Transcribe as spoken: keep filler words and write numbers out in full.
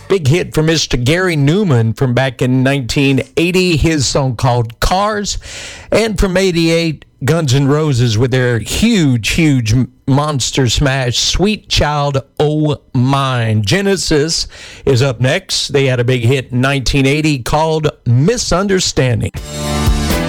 Big hit from Mister Gary Newman from back in nineteen eighty, his song called Cars. And from eighty-eight, Guns N' Roses with their huge, huge monster smash, Sweet Child O' Mine. Genesis is up next. They had a big hit in nineteen eighty called Misunderstanding.